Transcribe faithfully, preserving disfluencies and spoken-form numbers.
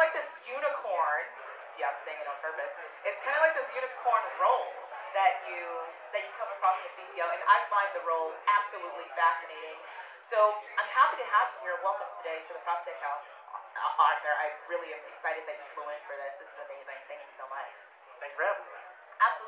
like this unicorn. Yeah, I'm saying it on purpose. It's kind of like this unicorn role that you that you come across in the C T O, and I find the role absolutely fascinating. So I'm happy to have you here. Welcome today to the PropTech House, Ar- Arthur. I really am excited that you flew in for this. This is amazing. Thank you so much. Thank you for having me. Absolutely.